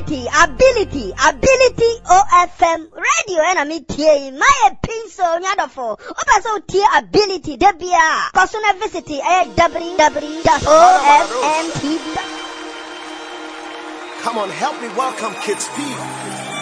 ability OFM radio and me tie my pencil nyadofo obaso tie ability debia personal visit www.ofmtv. Come on, help me welcome Kids P.